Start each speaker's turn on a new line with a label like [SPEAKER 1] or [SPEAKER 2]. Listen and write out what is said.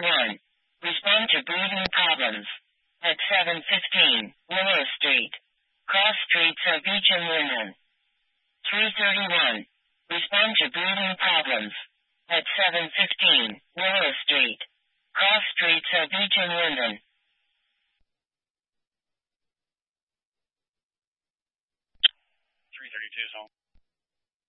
[SPEAKER 1] 3:31. Respond to breathing problems. At 7:15, Willow Street. Cross streets of Beach and Linden. 3:31. Respond to breathing problems. At 7:15, Willow Street. Cross streets of Beach and Linden.
[SPEAKER 2] 3:32 is home.